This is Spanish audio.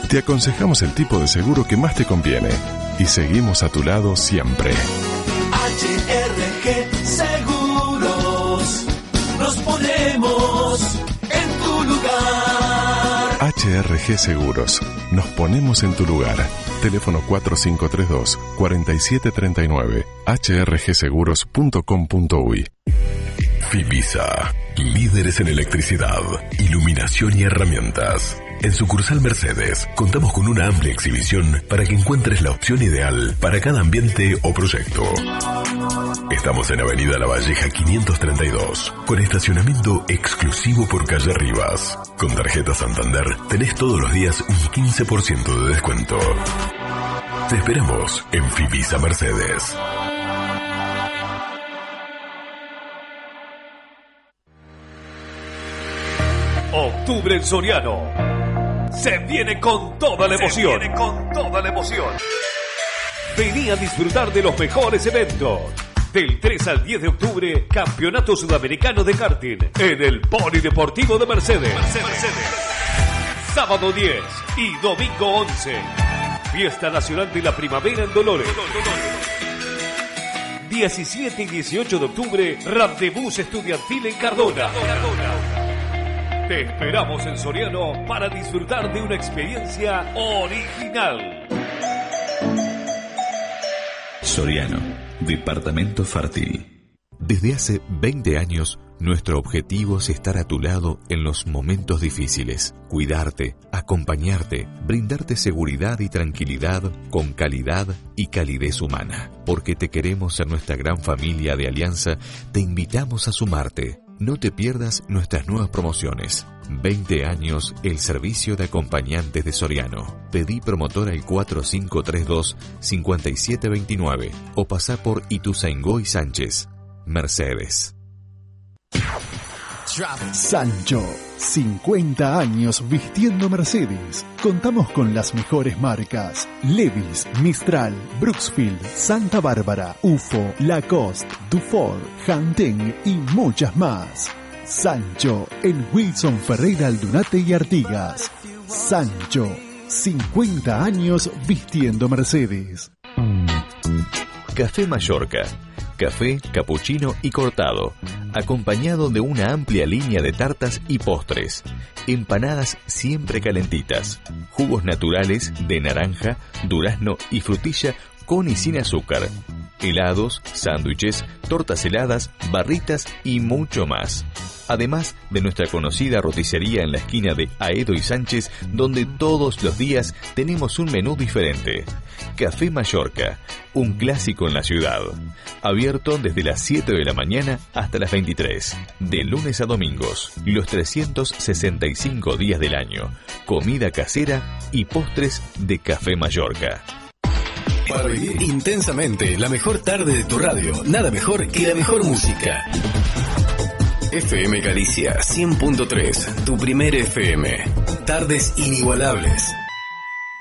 Te aconsejamos el tipo de seguro que más te conviene y seguimos a tu lado siempre. HRG Seguros, nos ponemos en tu lugar. HRG Seguros, nos ponemos en tu lugar. Teléfono 4532-4739, hrgseguros.com.uy. Fibisa, líderes en electricidad, iluminación y herramientas. En sucursal Mercedes, contamos con una amplia exhibición para que encuentres la opción ideal para cada ambiente o proyecto. Estamos en Avenida La Valleja 532, con estacionamiento exclusivo por calle Rivas. Con tarjeta Santander tenés todos los días un 15% de descuento. Te esperamos en Fibisa Mercedes. Octubre en Soriano. Se viene con toda la emoción. Vení a disfrutar de los mejores eventos. Del 3 al 10 de octubre, Campeonato Sudamericano de Karting en el Polideportivo de Mercedes. Sábado 10 y domingo 11. Fiesta Nacional de la Primavera en Dolores. 17 y 18 de octubre, Randebús Estudiantil en Cardona. Te esperamos en Soriano para disfrutar de una experiencia original. Soriano, departamento fértil. Desde hace 20 años, nuestro objetivo es estar a tu lado en los momentos difíciles, cuidarte, acompañarte, brindarte seguridad y tranquilidad con calidad y calidez humana. Porque te queremos en nuestra gran familia de Alianza, te invitamos a sumarte. No te pierdas nuestras nuevas promociones. 20 años el servicio de acompañantes de Soriano. Pedí promotor al 4532-5729 o pasá por Ituzaingó y Sánchez. Mercedes. Sancho, 50 años vistiendo Mercedes. Contamos con las mejores marcas: Levi's, Mistral, Brooksfield, Santa Bárbara, UFO, Lacoste, Dufour, Hanteng y muchas más. Sancho, en Wilson Ferreira Aldunate y Artigas. Sancho, 50 años vistiendo Mercedes. Café Mallorca. Café, capuchino y cortado, acompañado de una amplia línea de tartas y postres, empanadas siempre calentitas, jugos naturales de naranja, durazno y frutilla con y sin azúcar, helados, sándwiches, tortas heladas, barritas y mucho más. Además de nuestra conocida roticería en la esquina de Aedo y Sánchez, donde todos los días tenemos un menú diferente. Café Mallorca, un clásico en la ciudad. Abierto desde las 7 de la mañana hasta las 23, de lunes a domingos, los 365 días del año. Comida casera y postres de Café Mallorca. Para vivir intensamente la mejor tarde de tu radio, nada mejor que la mejor música. FM Galicia 100.3, tu primer FM. Tardes inigualables.